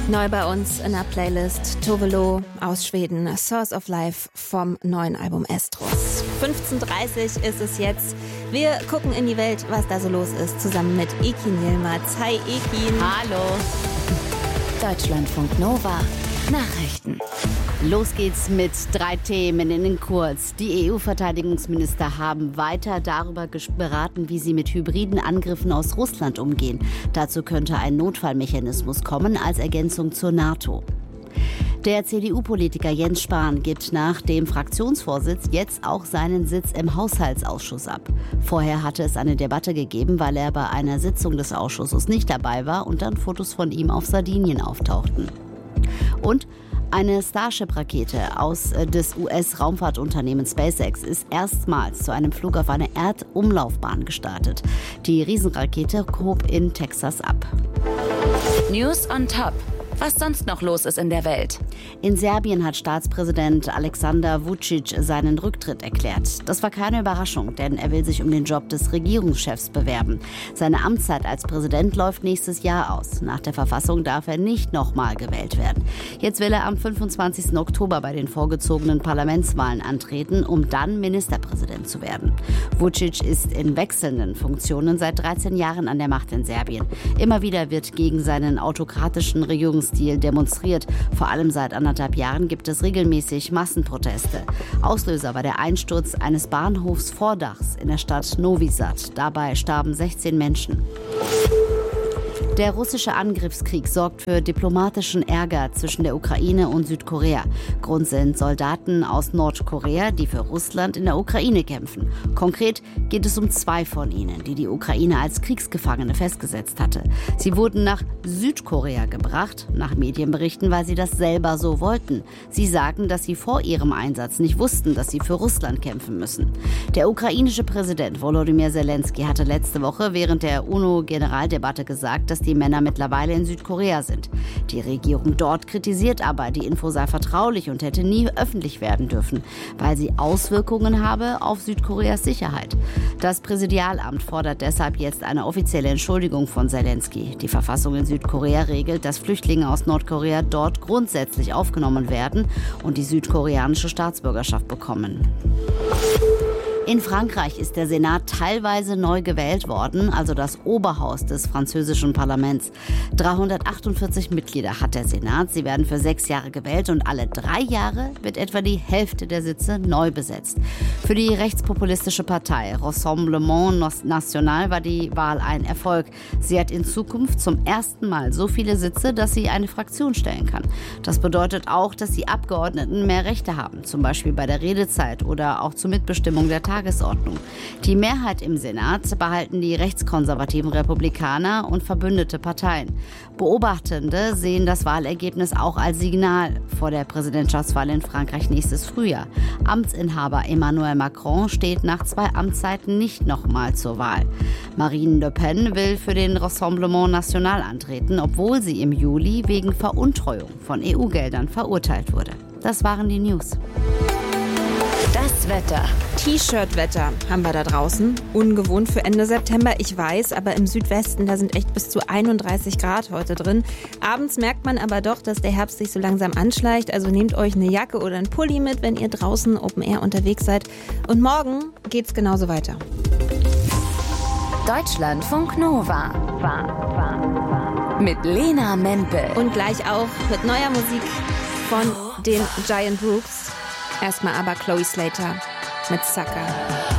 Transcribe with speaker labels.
Speaker 1: Neu bei uns in der Playlist Tove Lo aus Schweden, Source of Life vom neuen Album Estrus. 15:30 ist es jetzt. Wir gucken in die Welt, was da so los ist, zusammen mit Ekin Yilmaz. Hi Ekin.
Speaker 2: Hallo. Deutschlandfunk Nova. Nachrichten. Los geht's mit 3 Themen in den Kurz. Die EU-Verteidigungsminister haben weiter darüber beraten, wie sie mit hybriden Angriffen aus Russland umgehen. Dazu könnte ein Notfallmechanismus kommen als Ergänzung zur NATO. Der CDU-Politiker Jens Spahn gibt nach dem Fraktionsvorsitz jetzt auch seinen Sitz im Haushaltsausschuss ab. Vorher hatte es eine Debatte gegeben, weil er bei einer Sitzung des Ausschusses nicht dabei war und dann Fotos von ihm auf Sardinien auftauchten. Und eine Starship-Rakete des US-Raumfahrtunternehmens SpaceX ist erstmals zu einem Flug auf eine Erdumlaufbahn gestartet. Die Riesenrakete hob in Texas ab.
Speaker 3: News on Top. Was sonst noch los ist in der Welt.
Speaker 2: In Serbien hat Staatspräsident Aleksandar Vučić seinen Rücktritt erklärt. Das war keine Überraschung, denn er will sich um den Job des Regierungschefs bewerben. Seine Amtszeit als Präsident läuft nächstes Jahr aus. Nach der Verfassung darf er nicht nochmal gewählt werden. Jetzt will er am 25. Oktober bei den vorgezogenen Parlamentswahlen antreten, um dann Ministerpräsident zu werden. Vučić ist in wechselnden Funktionen seit 13 Jahren an der Macht in Serbien. Immer wieder wird gegen seinen autokratischen Regierungsstil demonstriert. Vor allem seit 1,5 Jahren gibt es regelmäßig Massenproteste. Auslöser war der Einsturz eines Bahnhofsvordachs in der Stadt Novi Sad. Dabei starben 16 Menschen. Der russische Angriffskrieg sorgt für diplomatischen Ärger zwischen der Ukraine und Südkorea. Grund sind Soldaten aus Nordkorea, die für Russland in der Ukraine kämpfen. Konkret geht es um 2 von ihnen, die die Ukraine als Kriegsgefangene festgesetzt hatte. Sie wurden nach Südkorea gebracht, nach Medienberichten, weil sie das selber so wollten. Sie sagen, dass sie vor ihrem Einsatz nicht wussten, dass sie für Russland kämpfen müssen. Der ukrainische Präsident Volodymyr Zelensky hatte letzte Woche während der UNO-Generaldebatte gesagt, dass die Männer mittlerweile in Südkorea sind. Die Regierung dort kritisiert aber, die Info sei vertraulich und hätte nie öffentlich werden dürfen, weil sie Auswirkungen habe auf Südkoreas Sicherheit. Das Präsidialamt fordert deshalb jetzt eine offizielle Entschuldigung von Zelensky. Die Verfassung in Südkorea regelt, dass Flüchtlinge aus Nordkorea dort grundsätzlich aufgenommen werden und die südkoreanische Staatsbürgerschaft bekommen. In Frankreich ist der Senat teilweise neu gewählt worden, also das Oberhaus des französischen Parlaments. 348 Mitglieder hat der Senat. Sie werden für 6 Jahre gewählt und alle 3 Jahre wird etwa die Hälfte der Sitze neu besetzt. Für die rechtspopulistische Partei Rassemblement National war die Wahl ein Erfolg. Sie hat in Zukunft zum ersten Mal so viele Sitze, dass sie eine Fraktion stellen kann. Das bedeutet auch, dass die Abgeordneten mehr Rechte haben, zum Beispiel bei der Redezeit oder auch zur Mitbestimmung der Tagesordnung. Die Mehrheit im Senat behalten die rechtskonservativen Republikaner und verbündete Parteien. Beobachtende sehen das Wahlergebnis auch als Signal vor der Präsidentschaftswahl in Frankreich nächstes Frühjahr. Amtsinhaber Emmanuel Macron steht nach 2 Amtszeiten nicht nochmal zur Wahl. Marine Le Pen will für den Rassemblement National antreten, obwohl sie im Juli wegen Veruntreuung von EU-Geldern verurteilt wurde. Das waren die News.
Speaker 3: Das Wetter.
Speaker 1: T-Shirt-Wetter haben wir da draußen. Ungewohnt für Ende September, ich weiß, aber im Südwesten, da sind echt bis zu 31 Grad heute drin. Abends merkt man aber doch, dass der Herbst sich so langsam anschleicht. Also nehmt euch eine Jacke oder einen Pulli mit, wenn ihr draußen Open Air unterwegs seid. Und morgen geht's genauso weiter.
Speaker 3: Deutschlandfunk Nova. Mit Lena Mempel.
Speaker 1: Und gleich auch mit neuer Musik von den Giant Rooks. Erstmal aber Chloe Slater mit Sucker.